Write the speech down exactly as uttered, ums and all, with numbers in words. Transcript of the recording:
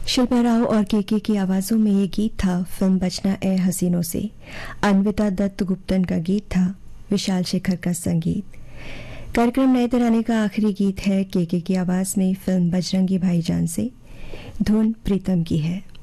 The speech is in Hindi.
शिल्पा राव और केके की आवाज़ों में ये गीत था फिल्म बचना ए हसीनों से। अन्विता दत्त गुप्तन का गीत था, विशाल शेखर का संगीत। कार्यक्रम नए तराने का आखिरी गीत है केके की आवाज़ में फिल्म बजरंगी भाईजान से। धुन प्रीतम की है।